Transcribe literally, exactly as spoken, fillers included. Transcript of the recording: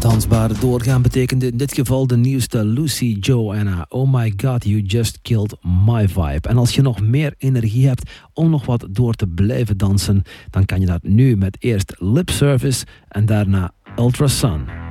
dansbaar doorgaan betekende in dit geval de nieuwste Lucy Joanna. Oh my god, you just killed my vibe. En als je nog meer energie hebt om nog wat door te blijven dansen, dan kan je dat nu met eerst Lip Service en daarna Ultrasun.